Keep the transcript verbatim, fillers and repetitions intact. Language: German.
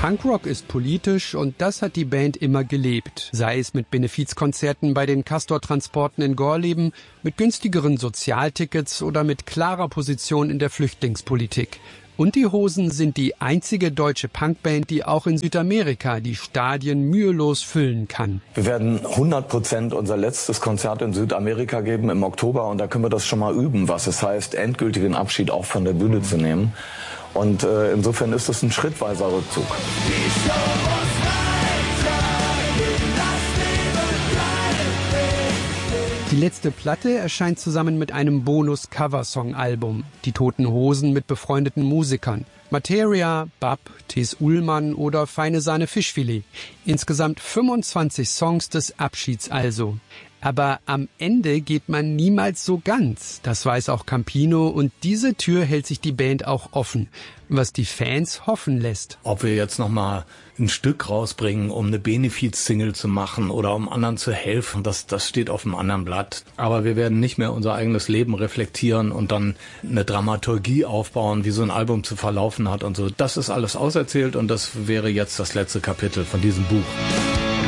Punkrock ist politisch und das hat die Band immer gelebt. Sei es mit Benefizkonzerten bei den Castor-Transporten in Gorleben, mit günstigeren Sozialtickets oder mit klarer Position in der Flüchtlingspolitik. Und die Hosen sind die einzige deutsche Punkband, die auch in Südamerika die Stadien mühelos füllen kann. Wir werden hundert Prozent unser letztes Konzert in Südamerika geben im Oktober und da können wir das schon mal üben, was es heißt, endgültigen Abschied auch von der Bühne zu nehmen. Und äh, insofern ist es ein schrittweiser Rückzug. Die letzte Platte erscheint zusammen mit einem Bonus-Coversong-Album. Die Toten Hosen mit befreundeten Musikern. Materia, Bab, Thes Ullmann oder Feine Sahne Fischfilet. Insgesamt fünfundzwanzig Songs des Abschieds also. Aber am Ende geht man niemals so ganz. Das weiß auch Campino und diese Tür hält sich die Band auch offen, was die Fans hoffen lässt. Ob wir jetzt noch mal ein Stück rausbringen, um eine Benefiz-Single zu machen oder um anderen zu helfen, das, das steht auf einem anderen Blatt. Aber wir werden nicht mehr unser eigenes Leben reflektieren und dann eine Dramaturgie aufbauen, wie so ein Album zu verlaufen hat und so. Das ist alles auserzählt und das wäre jetzt das letzte Kapitel von diesem Buch.